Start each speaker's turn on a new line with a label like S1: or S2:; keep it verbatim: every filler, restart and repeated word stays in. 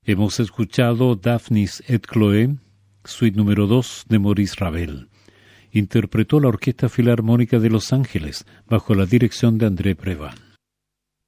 S1: Hemos escuchado Daphnis et Chloé, suite número dos de Maurice Ravel. Interpretó la Orquesta Filarmónica de Los Ángeles, bajo la dirección de André Previn.